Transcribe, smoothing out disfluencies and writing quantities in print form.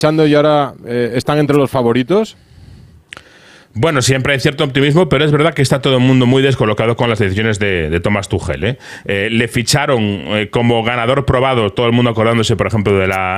echando y ahora están entre los favoritos? Bueno, siempre hay cierto optimismo, pero es verdad que está todo el mundo muy descolocado con las decisiones de Thomas Tuchel. Le ficharon como ganador probado, todo el mundo acordándose, por ejemplo, de